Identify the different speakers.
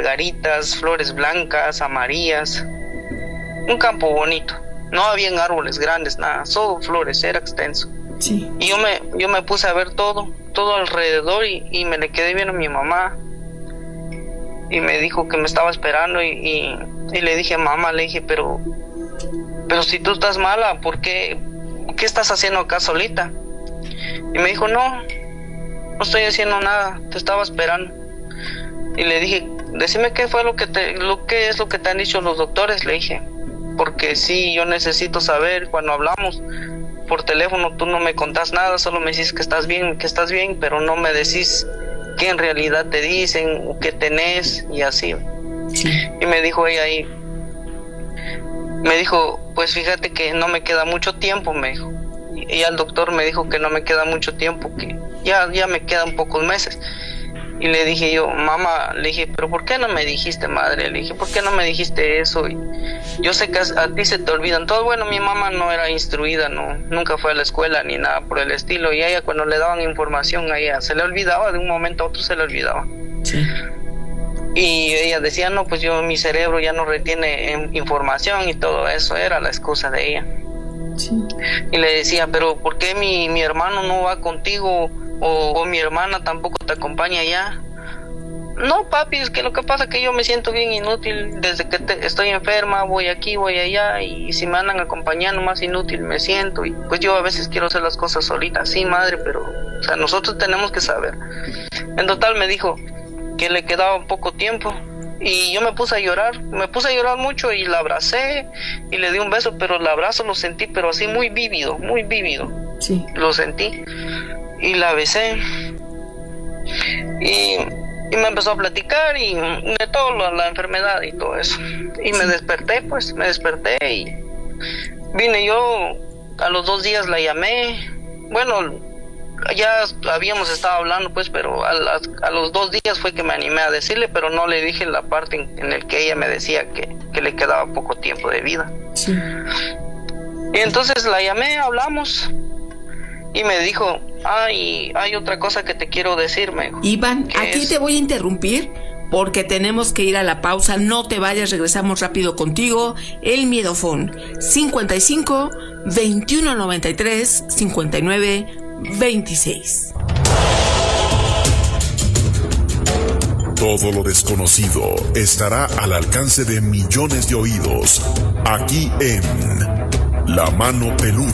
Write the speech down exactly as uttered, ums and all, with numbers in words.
Speaker 1: margaritas, flores blancas, amarillas. Un campo bonito. No habían árboles grandes, nada, solo flores, era extenso.
Speaker 2: Sí.
Speaker 1: Y yo me, yo me puse a ver todo, todo alrededor y, y me le quedé viendo a mi mamá. Y me dijo que me estaba esperando y, y, y le dije, mamá, le dije, pero, pero si tú estás mala, ¿por qué, qué estás haciendo acá solita? Y me dijo, no, no estoy haciendo nada, te estaba esperando. Y le dije, decime qué fue lo que te, lo que es lo que te han dicho los doctores, le dije. Porque sí, yo necesito saber, cuando hablamos por teléfono tú no me contás nada, solo me decís que estás bien, que estás bien, pero no me decís qué en realidad te dicen, o qué tenés, y así.
Speaker 2: Sí.
Speaker 1: Y me dijo ella ahí, me dijo, pues fíjate que no me queda mucho tiempo, me dijo. Y, y el doctor me dijo que no me queda mucho tiempo, que ya, ya me quedan pocos meses. Y le dije yo, mamá, le dije, pero ¿por qué no me dijiste, madre? Le dije, ¿por qué no me dijiste eso? Y yo sé que a, a ti se te olvidan todo. Bueno, mi mamá no era instruida, no, nunca fue a la escuela ni nada por el estilo. Y a ella cuando le daban información, a ella se le olvidaba, de un momento a otro se le olvidaba.
Speaker 2: Sí.
Speaker 1: Y ella decía, no, pues yo, mi cerebro ya no retiene eh, información y todo eso, era la excusa de ella.
Speaker 2: Sí.
Speaker 1: Y le decía, pero ¿por qué mi, mi hermano no va contigo? O, o mi hermana tampoco te acompaña allá. No, papi, es que lo que pasa es que yo me siento bien inútil. Desde que te, estoy enferma, voy aquí, voy allá, y si me andan acompañando, más inútil me siento. Y pues yo a veces quiero hacer las cosas solita. Sí, madre, pero o sea, nosotros tenemos que saber. En total me dijo que le quedaba poco tiempo. Y yo me puse a llorar, me puse a llorar mucho y la abracé y le di un beso, pero el abrazo lo sentí, pero así muy vívido, muy vívido.
Speaker 2: Sí.
Speaker 1: Lo sentí. Y la besé y, y me empezó a platicar y de todo lo, la enfermedad y todo eso. Y me desperté, pues, me desperté y vine yo, a los dos días la llamé. Bueno, ya habíamos estado hablando, pues, pero a, las, a los dos días fue que me animé a decirle, pero no le dije la parte en, en la que ella me decía que, que le quedaba poco tiempo de vida.
Speaker 2: Sí.
Speaker 1: Y entonces la llamé, hablamos. Y me dijo, ay, hay otra cosa que te quiero decir, me dijo.
Speaker 2: Iván, aquí
Speaker 1: es...
Speaker 2: te voy a interrumpir porque tenemos que ir a la pausa. No te vayas, regresamos rápido contigo. El Miedofón, cincuenta y cinco, veintiuno noventa y tres, cincuenta y nueve, veintiséis.
Speaker 3: Todo lo desconocido estará al alcance de millones de oídos, aquí en La Mano Peluda.